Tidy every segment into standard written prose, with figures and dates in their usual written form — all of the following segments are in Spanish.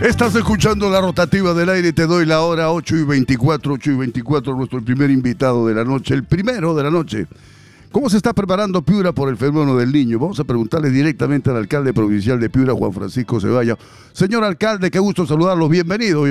Estás escuchando la rotativa del aire, te doy la hora 8:24, nuestro primer invitado de la noche, el primero de la noche. ¿Cómo se está preparando Piura por el fenómeno del Niño? Vamos a preguntarle directamente al alcalde provincial de Piura, Juan Francisco Ceballos. Señor alcalde, qué gusto saludarlo, bienvenido.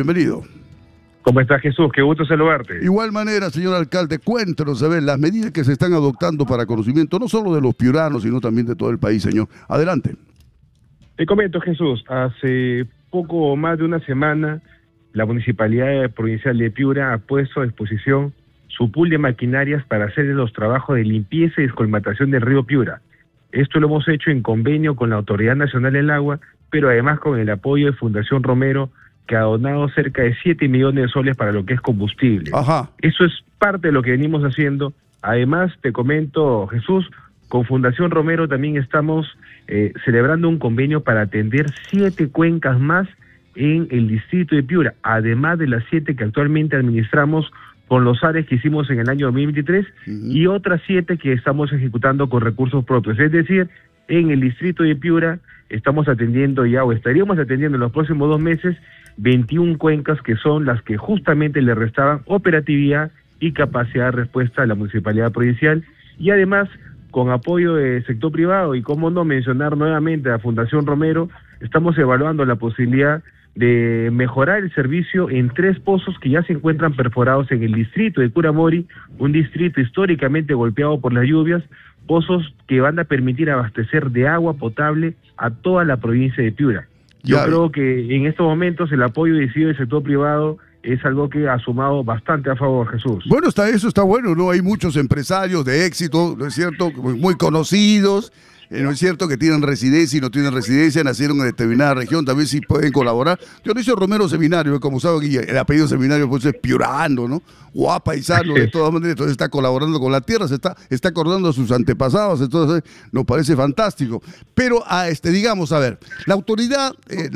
¿Cómo estás, Jesús? Qué gusto saludarte. Igual manera, señor alcalde, cuéntenos, a ver, las medidas que se están adoptando para conocimiento, no solo de los piuranos, sino también de todo el país, señor. Adelante. Te comento, Jesús, hace poco más de una semana, la Municipalidad Provincial de Piura ha puesto a disposición su pool de maquinarias para hacer los trabajos de limpieza y descolmatación del río Piura. Esto lo hemos hecho en convenio con la Autoridad Nacional del Agua, pero además con el apoyo de Fundación Romero, que ha donado cerca de 7 millones de soles para lo que es combustible. Ajá. Eso es parte de lo que venimos haciendo. Además, te comento, Jesús, con Fundación Romero también estamos celebrando un convenio para atender 7 cuencas más en el distrito de Piura, además de las 7 que actualmente administramos con los ARES que hicimos en el año 2023 y otras 7 que estamos ejecutando con recursos propios. Es decir, en el distrito de Piura estamos atendiendo ya, o estaríamos atendiendo en los próximos 2 meses, 21 cuencas que son las que justamente le restaban operatividad y capacidad de respuesta a la Municipalidad Provincial, y además con apoyo del sector privado, y cómo no mencionar nuevamente a Fundación Romero, estamos evaluando la posibilidad de mejorar el servicio en 3 pozos que ya se encuentran perforados en el distrito de Curamori, un distrito históricamente golpeado por las lluvias, pozos que van a permitir abastecer de agua potable a toda la provincia de Piura. Yo creo que en estos momentos el apoyo decidido del sector privado es algo que ha sumado bastante a favor, Jesús. Bueno, eso está bueno, ¿no? Hay muchos empresarios de éxito, ¿no es cierto?, muy conocidos, ¿no es cierto?, que tienen residencia y no tienen residencia, nacieron en determinada región, también sí pueden colaborar. Dionisio Romero Seminario, como sabe, el apellido Seminario pues es piurano, ¿no? Paisano, de todas maneras, entonces está colaborando con la tierra, se está acordando a sus antepasados, entonces nos parece fantástico. Pero, digamos, a ver, la autoridad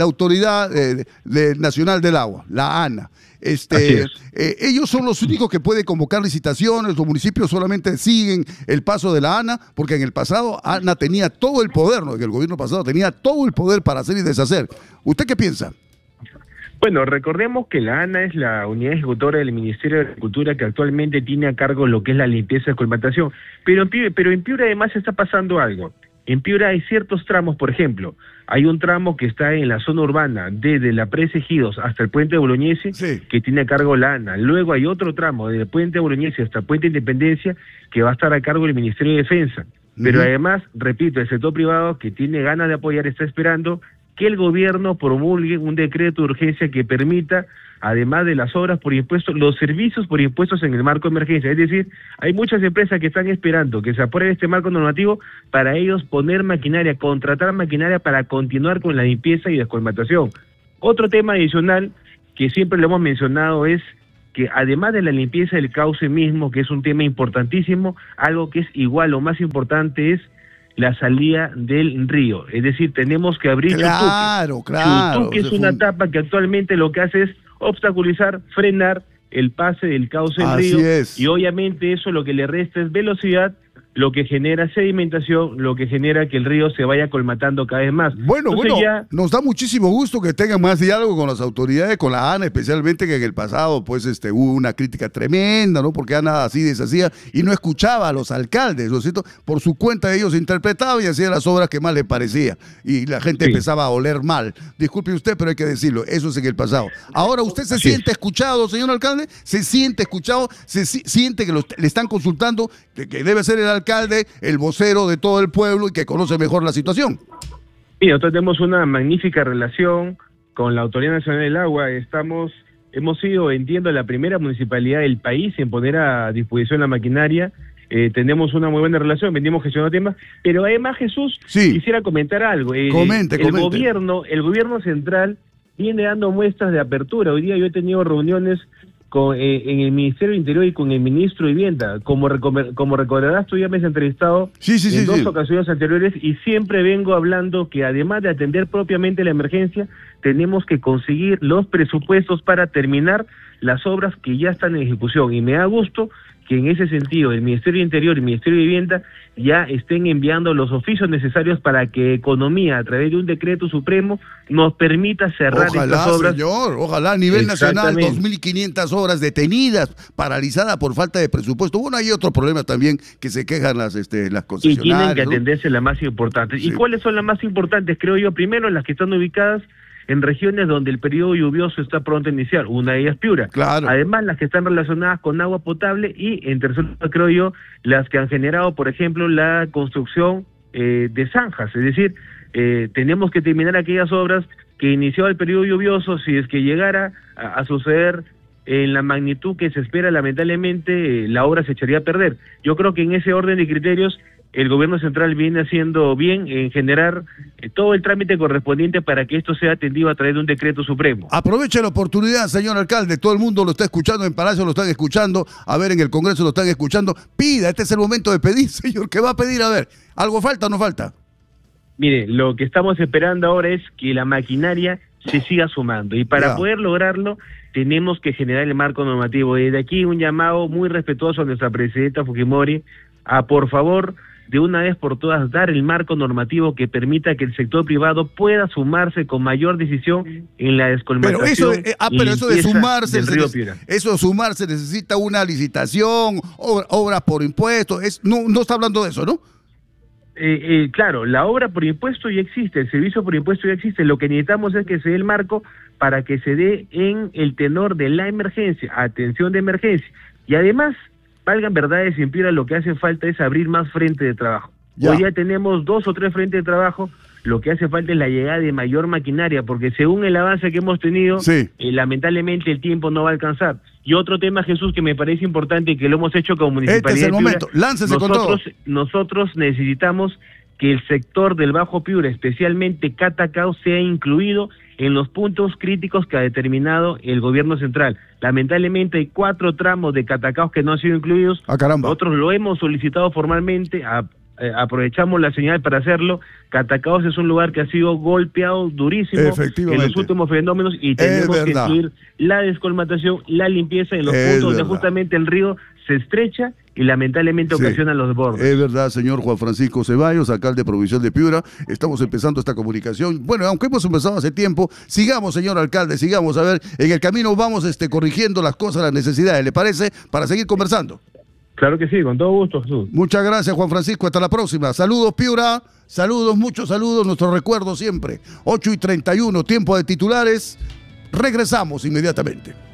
nacional del agua, la ANA, ellos son los únicos que pueden convocar licitaciones, los municipios solamente siguen el paso de la ANA, porque en el pasado ANA tenía todo el poder, ¿no? En el gobierno pasado tenía todo el poder para hacer y deshacer. ¿Usted qué piensa? Bueno, recordemos que la ANA es la unidad ejecutora del Ministerio de Agricultura que actualmente tiene a cargo lo que es la limpieza y descolmatación, pero en Piura además está pasando algo. En Piura hay ciertos tramos, por ejemplo, hay un tramo que está en la zona urbana, desde la Presa Ejidos hasta el Puente Bolognesi, que tiene a cargo la ANA. Luego hay otro tramo, desde el Puente Bolognesi hasta el Puente Independencia, que va a estar a cargo del Ministerio de Defensa. Pero además, repito, el sector privado que tiene ganas de apoyar está esperando que el gobierno promulgue un decreto de urgencia que permita, además de las obras por impuestos, los servicios por impuestos en el marco de emergencia. Es decir, hay muchas empresas que están esperando que se apruebe este marco normativo para ellos poner maquinaria, contratar maquinaria para continuar con la limpieza y descolmatación. Otro tema adicional que siempre lo hemos mencionado es que además de la limpieza del cauce mismo, que es un tema importantísimo, algo que es igual o más importante es la salida del río. Es decir, tenemos que abrir Chutuque. Chutuque es una etapa que actualmente lo que hace es obstaculizar, frenar el pase del cauce del río. Y obviamente eso lo que le resta es velocidad, lo que genera sedimentación, lo que genera que el río se vaya colmatando cada vez más. Bueno, nos da muchísimo gusto que tengan más diálogo con las autoridades, con la ANA, especialmente que en el pasado pues hubo una crítica tremenda, ¿no? Porque ANA así deshacía y no escuchaba a los alcaldes, ¿no es cierto? Por su cuenta ellos interpretaban y hacían las obras que más les parecía y la gente empezaba a oler mal. Disculpe usted, pero hay que decirlo, eso es en el pasado. Ahora, ¿usted se siente escuchado, señor alcalde? ¿Se siente escuchado? ¿Se siente que le están consultando, que debe ser el alcalde, el vocero de todo el pueblo y que conoce mejor la situación? Sí, nosotros tenemos una magnífica relación con la Autoridad Nacional del Agua. Hemos sido, entiendo, la primera municipalidad del país en poner a disposición la maquinaria. Tenemos una muy buena relación, venimos gestionando temas, pero además, Jesús, quisiera comentar algo. Comente. El gobierno central viene dando muestras de apertura. Hoy día yo he tenido reuniones en el Ministerio del Interior y con el Ministro de Vivienda. Como recordarás, tú ya me has entrevistado en dos ocasiones anteriores y siempre vengo hablando que además de atender propiamente la emergencia, tenemos que conseguir los presupuestos para terminar las obras que ya están en ejecución. Y me da gusto que en ese sentido el Ministerio de Interior y el Ministerio de Vivienda ya estén enviando los oficios necesarios para que Economía, a través de un decreto supremo, nos permita cerrar estas obras. Señor, ojalá a nivel nacional, 2.500 obras detenidas, paralizadas por falta de presupuesto. Bueno, hay otros problemas también que se quejan las concesionarias. Y tienen que atenderse las más importantes. Sí. ¿Y cuáles son las más importantes? Creo yo, primero, las que están ubicadas en regiones donde el periodo lluvioso está pronto a iniciar, una de ellas Piura. Claro. Además, las que están relacionadas con agua potable y, en tercer lugar, creo yo, las que han generado, por ejemplo, la construcción de zanjas. Es decir, tenemos que terminar aquellas obras que inició el periodo lluvioso. Si es que llegara a suceder en la magnitud que se espera, lamentablemente, la obra se echaría a perder. Yo creo que en ese orden de criterios el gobierno central viene haciendo bien en generar todo el trámite correspondiente para que esto sea atendido a través de un decreto supremo. Aproveche la oportunidad, señor alcalde, todo el mundo lo está escuchando, en Palacio lo están escuchando, a ver, en el Congreso lo están escuchando. Pida, este es el momento de pedir, señor. ¿Qué va a pedir? A ver, ¿algo falta o no falta? Mire, lo que estamos esperando ahora es que la maquinaria se siga sumando, y para poder lograrlo tenemos que generar el marco normativo. Desde aquí un llamado muy respetuoso a nuestra presidenta Fujimori a, por favor, de una vez por todas, dar el marco normativo que permita que el sector privado pueda sumarse con mayor decisión en la descolmatación. Pero eso de sumarse, eso de sumarse necesita una licitación, obras por impuestos, no está hablando de eso, ¿no? Claro, la obra por impuesto ya existe, el servicio por impuesto ya existe. Lo que necesitamos es que se dé el marco para que se dé en el tenor de la emergencia, atención de emergencia. Y además, valgan verdades, en Piura lo que hace falta es abrir más frentes de trabajo. Hoy ya tenemos 2 o 3 frentes de trabajo, lo que hace falta es la llegada de mayor maquinaria, porque según el avance que hemos tenido, lamentablemente el tiempo no va a alcanzar. Y otro tema, Jesús, que me parece importante y que lo hemos hecho como municipalidad. Este es el momento, láncese con todo. Nosotros necesitamos que el sector del Bajo Piura, especialmente Catacao, sea incluido en los puntos críticos que ha determinado el gobierno central. Lamentablemente hay 4 tramos de Catacao que no han sido incluidos. Caramba. Nosotros lo hemos solicitado formalmente, aprovechamos la señal para hacerlo. Catacaos es un lugar que ha sido golpeado durísimo en los últimos fenómenos, y tenemos que incluir la descolmatación, la limpieza en los puntos donde justamente el río se estrecha y lamentablemente ocasiona los desbordes. Es verdad, señor Juan Francisco Ceballos, alcalde provincial de Piura. Estamos empezando esta comunicación. Bueno, aunque hemos empezado hace tiempo, sigamos, señor alcalde, sigamos. A ver, en el camino vamos corrigiendo las cosas, las necesidades, ¿le parece? Para seguir conversando. Claro que sí, con todo gusto, Jesús. Muchas gracias, Juan Francisco. Hasta la próxima. Saludos, Piura. Saludos, muchos saludos. Nuestro recuerdo siempre. 8:31, tiempo de titulares. Regresamos inmediatamente.